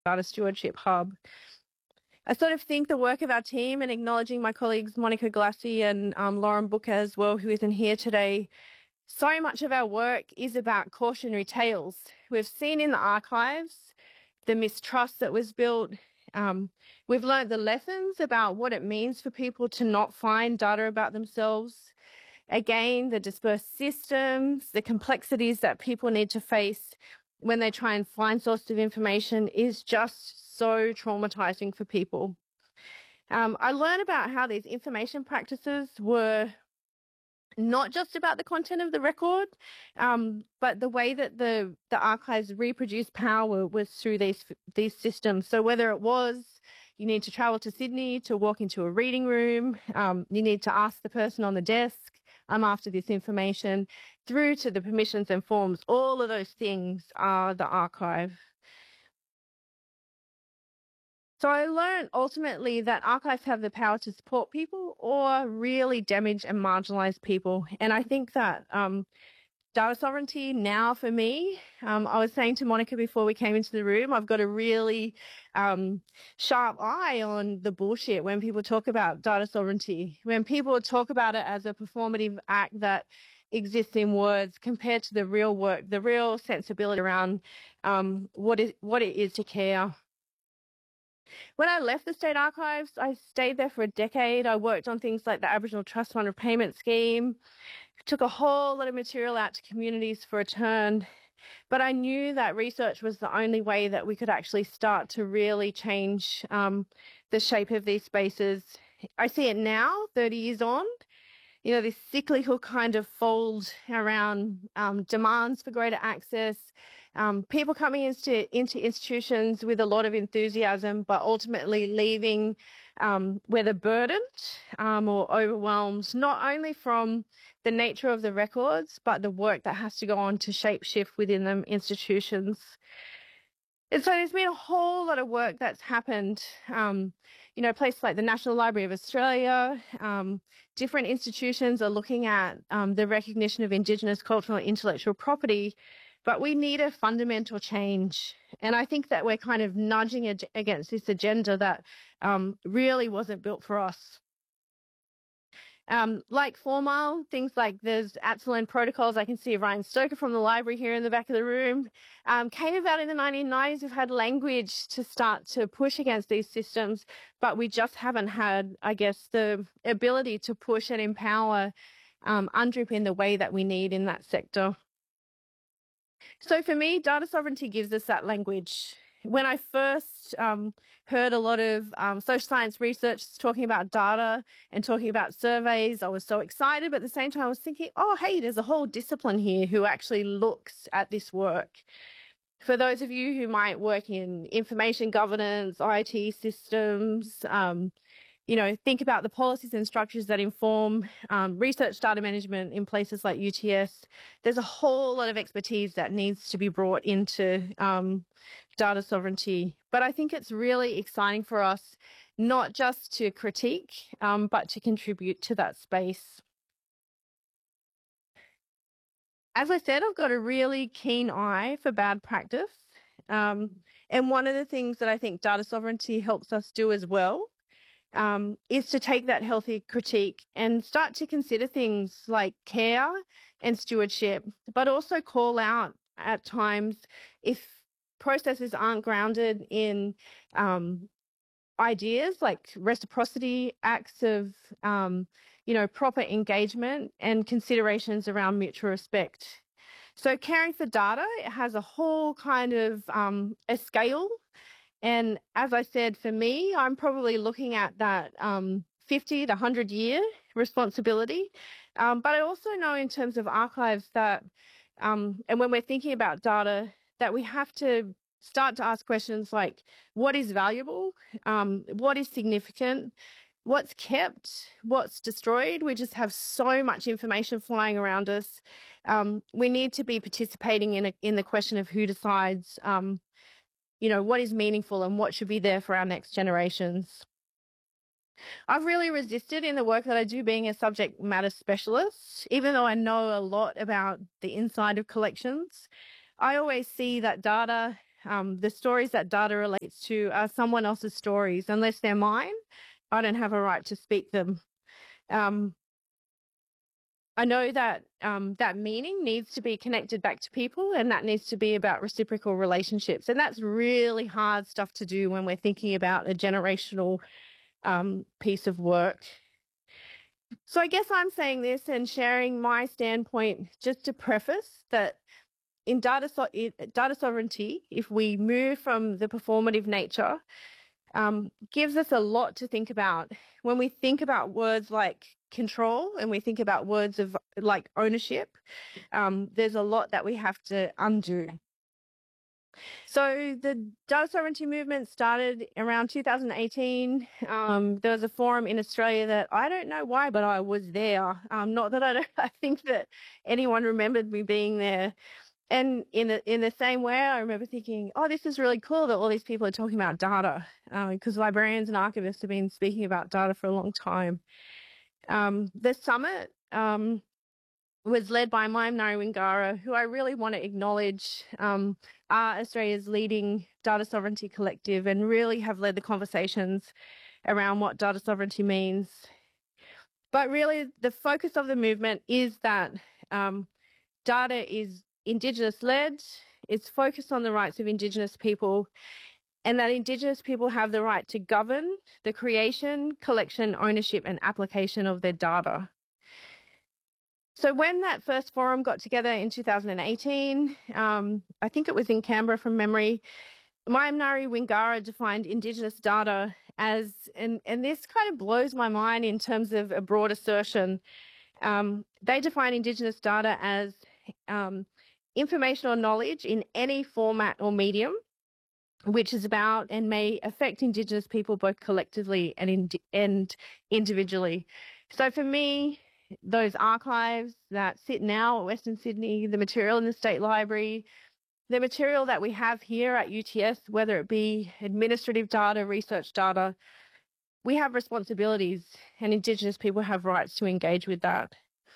Data Stewardship Hub. I sort of think the work of our team, and acknowledging my colleagues Monica Glassi and Lauren Booker as well, who isn't here today, so much of our work is about cautionary tales. We've seen in the archives the mistrust that was built. We've learned the lessons about what it means for people to not find data about themselves. Again, the dispersed systems, the complexities that people need to face when they try and find sources of information is just so traumatizing for people. I learned about how these information practices were not just about the content of the record, but the way that the archives reproduce power was through these systems. So whether it was you need to travel to Sydney to walk into a reading room, you need to ask the person on the desk, I'm after this information, through to the permissions and forms, all of those things are the archive. So I learned ultimately that archives have the power to support people or really damage and marginalize people. And I think that data sovereignty now for me, I was saying to Monica before we came into the room, I've got a really sharp eye on the bullshit when people talk about data sovereignty. When people talk about it as a performative act that exists in words compared to the real work, the real sensibility around what it is to care. When I left the State Archives, I stayed there for a decade. I worked on things like the Aboriginal Trust Fund Repayment Scheme, took a whole lot of material out to communities for a turn. But I knew that research was the only way that we could actually start to really change the shape of these spaces. I see it now, 30 years on. You know, this cyclical kind of fold around demands for greater access, people coming into institutions with a lot of enthusiasm, but ultimately leaving whether burdened or overwhelmed, not only from the nature of the records, but the work that has to go on to shape shift within them institutions. And so there's been a whole lot of work that's happened, you know, places like the National Library of Australia, different institutions are looking at the recognition of Indigenous cultural and intellectual property, but we need a fundamental change. And I think that we're kind of nudging against this agenda that really wasn't built for us. Like 4 Mile, things like there's ATSLN protocols. I can see Ryan Stoker from the library here in the back of the room. Came about in the 1990s. We've had language to start to push against these systems, but we just haven't had, I guess, the ability to push and empower UNDRIP in the way that we need in that sector. So for me, data sovereignty gives us that language. When I first heard a lot of social science research talking about data and talking about surveys, I was so excited. But at the same time, I was thinking, oh, hey, there's a whole discipline here who actually looks at this work. For those of you who might work in information governance, IT systems, you know, think about the policies and structures that inform research data management in places like UTS. There's a whole lot of expertise that needs to be brought into data sovereignty. But I think it's really exciting for us not just to critique, but to contribute to that space. As I said, I've got a really keen eye for bad practice. And one of the things that I think data sovereignty helps us do as well is to take that healthy critique and start to consider things like care and stewardship, but also call out at times if processes aren't grounded in ideas like reciprocity, acts of, you know, proper engagement and considerations around mutual respect. So caring for data, it has a whole kind of a scale. And as I said, for me, I'm probably looking at that 50 to 100-year responsibility. But I also know in terms of archives that, and when we're thinking about data, that we have to start to ask questions like, what is valuable? What is significant? What's kept? What's destroyed? We just have so much information flying around us. We need to be participating in the question of who decides you know, what is meaningful and what should be there for our next generations. I've really resisted in the work that I do being a subject matter specialist, even though I know a lot about the inside of collections. I always see that data the stories that data relates to are someone else's stories. Unless they're mine, I don't have a right to speak them. I know that that meaning needs to be connected back to people, and that needs to be about reciprocal relationships. And that's really hard stuff to do when we're thinking about a generational piece of work. So I guess I'm saying this and sharing my standpoint just to preface that in data sovereignty, if we move from the performative nature, gives us a lot to think about. When we think about words like control and we think about words of like ownership, there's a lot that we have to undo. So the data sovereignty movement started around 2018. There was a forum in Australia that I don't know why, but I was there. Not that I think that anyone remembered me being there. And in the same way, I remember thinking, oh, this is really cool that all these people are talking about data, because librarians and archivists have been speaking about data for a long time. The summit was led by Mayim Wingara, who I really want to acknowledge are Australia's leading data sovereignty collective and really have led the conversations around what data sovereignty means. But really, the focus of the movement is that data is Indigenous-led, it's focused on the rights of Indigenous people, and that Indigenous people have the right to govern the creation, collection, ownership, and application of their data. So when that first forum got together in 2018, I think it was in Canberra from memory, Mayim Wingara defined Indigenous data as, and this kind of blows my mind in terms of a broad assertion, they define Indigenous data as information or knowledge in any format or medium which is about and may affect Indigenous people both collectively and individually. So for me, those archives that sit now at Western Sydney, the material in the State Library, the material that we have here at UTS, whether it be administrative data, research data, we have responsibilities and Indigenous people have rights to engage with that.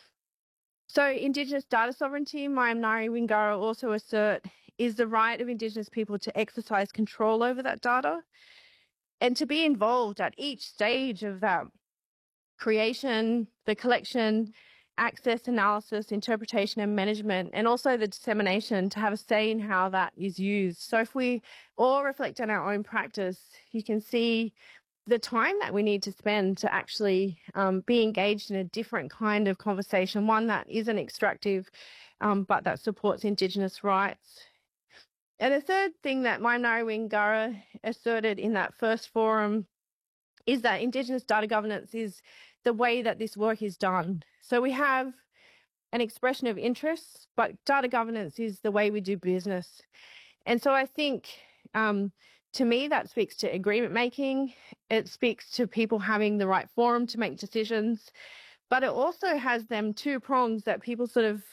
So Indigenous data sovereignty, Mayim Wingara also assert, is the right of Indigenous people to exercise control over that data and to be involved at each stage of that creation, the collection, access, analysis, interpretation, and management, and also the dissemination, to have a say in how that is used. So if we all reflect on our own practice, you can see the time that we need to spend to actually be engaged in a different kind of conversation, one that isn't extractive, but that supports Indigenous rights. And the third thing that Mayim Wingara asserted in that first forum is that Indigenous data governance is the way that this work is done. So we have an expression of interests, but data governance is the way we do business. And so I think, to me, that speaks to agreement making. It speaks to people having the right forum to make decisions, but it also has them two prongs that people sort of,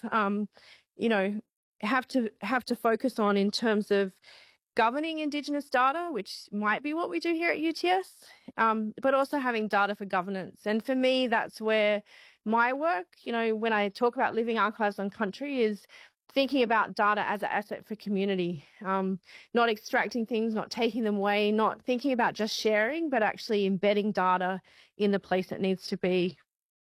have to focus on in terms of governing Indigenous data, which might be what we do here at UTS, but also having data for governance. And for me, that's where my work, when I talk about living archives on country, is thinking about data as an asset for community, not extracting things, not taking them away, not thinking about just sharing, but actually embedding data in the place it needs to be.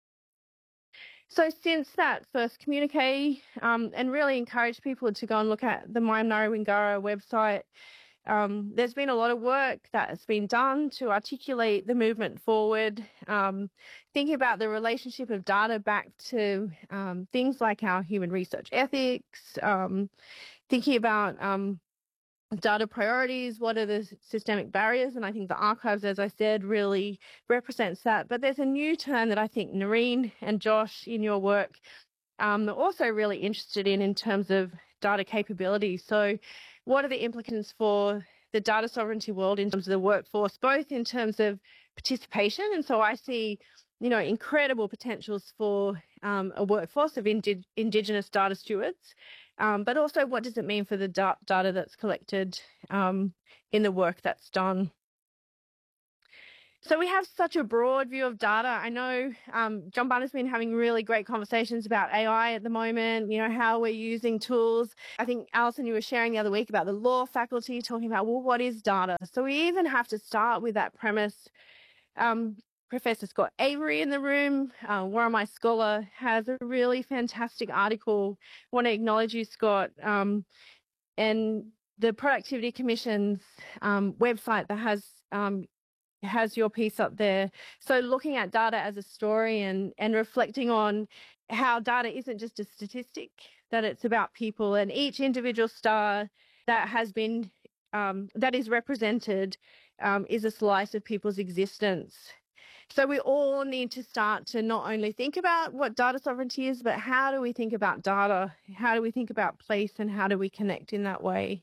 So since that first communique, and really encourage people to go and look at the Mayim Wingara website, there's been a lot of work that has been done to articulate the movement forward, thinking about the relationship of data back to things like our human research ethics, thinking about data priorities, what are the systemic barriers, and I think the archives, as I said, really represents that. But there's a new term that I think Noreen and Josh in your work are also really interested in terms of data capability. So what are the implications for the data sovereignty world in terms of the workforce, both in terms of participation, and so I see incredible potentials for a workforce of Indigenous data stewards, but also what does it mean for the data that's collected in the work that's done. So we have such a broad view of data. I know John Barner's been having really great conversations about AI at the moment, how we're using tools. I think, Alison, you were sharing the other week about the law faculty talking about, well, what is data? So we even have to start with that premise. Professor Scott Avery in the room, Warramai Scholar, has a really fantastic article. I want to acknowledge you, Scott, and the Productivity Commission's website that has your piece up there. So looking at data as a story and reflecting on how data isn't just a statistic, that it's about people, and each individual star that has been that is represented is a slice of people's existence. So we all need to start to not only think about what data sovereignty is, but how do we think about data? How do we think about place, and how do we connect in that way?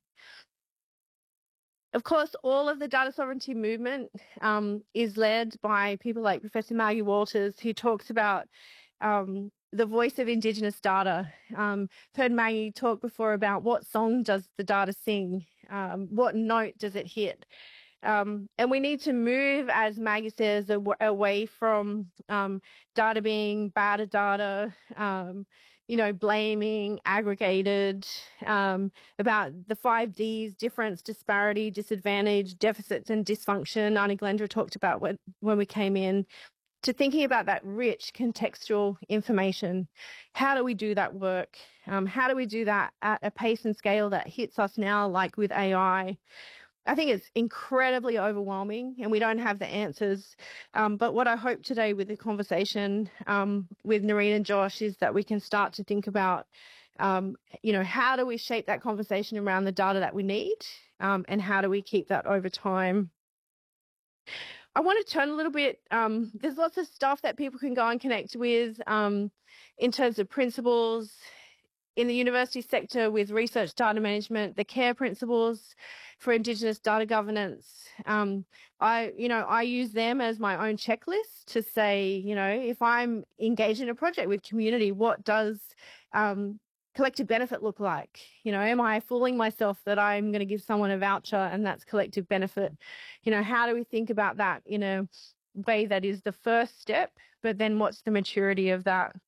Of course, all of the data sovereignty movement is led by people like Professor Margie Walters, who talks about the voice of Indigenous data. Heard Maggie talk before about what song does the data sing, what note does it hit. And we need to move, as Maggie says, away from data being bad data, blaming, aggregated, about the 5 Ds: difference, disparity, disadvantage, deficits, and dysfunction. Arnie Glendra talked about when we came in, to thinking about that rich contextual information. How do we do that work? How do we do that at a pace and scale that hits us now, like with AI? I think it's incredibly overwhelming and we don't have the answers. But what I hope today with the conversation with Noreen and Josh is that we can start to think about, how do we shape that conversation around the data that we need, and how do we keep that over time? I want to turn a little bit, there's lots of stuff that people can go and connect with in terms of principles in the university sector with research data management, the CARE principles for Indigenous data governance. I use them as my own checklist to say, if I'm engaged in a project with community, what does collective benefit look like? Am I fooling myself that I'm going to give someone a voucher and that's collective benefit? How do we think about that in a way that is the first step, but then what's the maturity of that?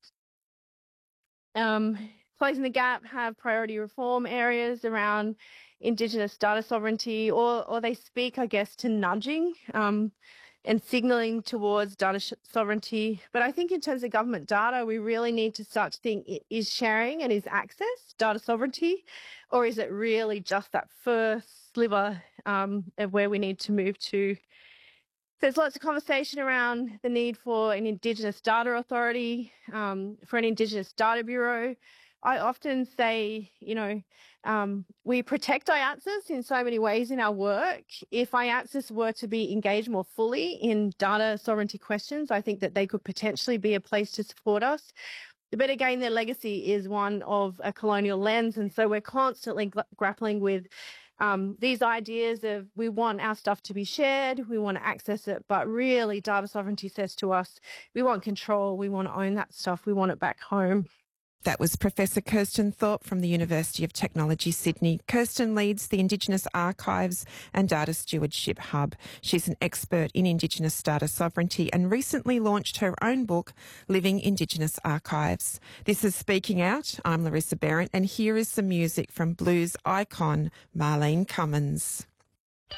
Closing the Gap have priority reform areas around Indigenous data sovereignty, or they speak, I guess, to nudging and signalling towards data sovereignty. But I think in terms of government data, we really need to start to think, is sharing and is access data sovereignty, or is it really just that first sliver of where we need to move to? There's lots of conversation around the need for an Indigenous data authority, for an Indigenous data bureau. I often say, we protect IATSIS in so many ways in our work. If IATSIS were to be engaged more fully in data sovereignty questions, I think that they could potentially be a place to support us. But again, their legacy is one of a colonial lens. And so we're constantly grappling with these ideas of, we want our stuff to be shared, we want to access it, but really data sovereignty says to us, we want control, we want to own that stuff, we want it back home. That was Professor Kirsten Thorpe from the University of Technology, Sydney. Kirsten leads the Indigenous Archives and Data Stewardship Hub. She's an expert in Indigenous data sovereignty and recently launched her own book, Living Indigenous Archives. This is Speaking Out. I'm Larissa Behrendt, and here is some music from blues icon Marlene Cummins.